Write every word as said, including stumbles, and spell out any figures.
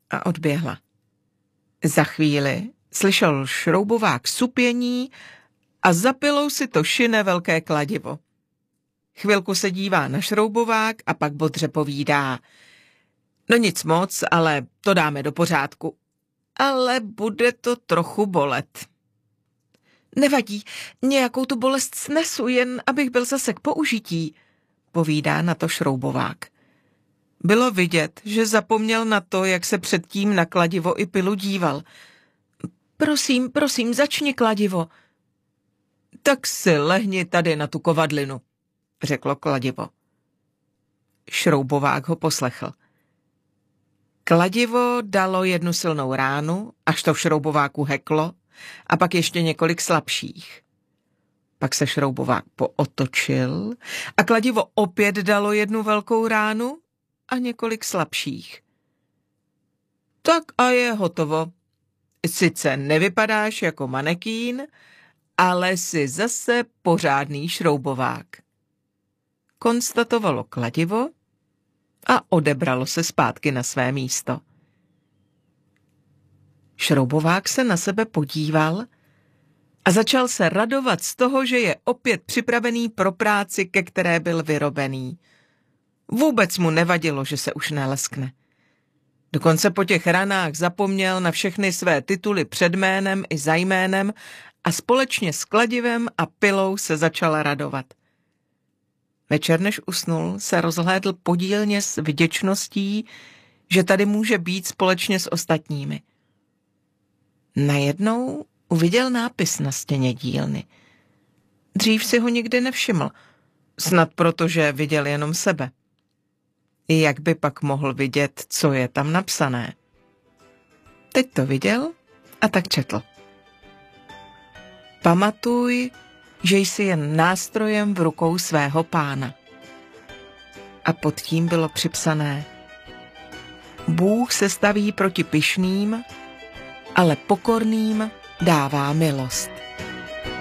a odběhla. Za chvíli slyšel šroubovák supění a za pilou si to šine velké kladivo. Chvilku se dívá na šroubovák a pak bodře povídá. No nic moc, ale to dáme do pořádku. Ale bude to trochu bolet. Nevadí, nějakou tu bolest snesu, jen abych byl zase k použití, povídá na to šroubovák. Bylo vidět, že zapomněl na to, jak se předtím na kladivo i pilu díval. Prosím, prosím, začni kladivo. Tak si lehni tady na tu kovadlinu, řeklo kladivo. Šroubovák ho poslechl. Kladivo dalo jednu silnou ránu, až to v šroubováku heklo, a pak ještě několik slabších. Pak se šroubovák pootočil a kladivo opět dalo jednu velkou ránu a několik slabších. Tak a je hotovo. Sice nevypadáš jako manekín, ale jsi zase pořádný šroubovák. Konstatovalo kladivo a odebralo se zpátky na své místo. Šroubovák se na sebe podíval a začal se radovat z toho, že je opět připravený pro práci, ke které byl vyrobený. Vůbec mu nevadilo, že se už neleskne. Dokonce po těch ranách zapomněl na všechny své tituly před jménem i za jménem a společně s kladivem a pilou se začal radovat. Večer, než usnul, se rozhlédl podílně s vděčností, že tady může být společně s ostatními. Najednou uviděl nápis na stěně dílny. Dřív si ho nikdy nevšiml, snad proto, že viděl jenom sebe. Jak by pak mohl vidět, co je tam napsané? Teď to viděl a tak četl. Pamatuj, že jsi jen nástrojem v rukou svého pána. A pod tím bylo připsané: Bůh se staví proti pyšným, ale pokorným dává milost.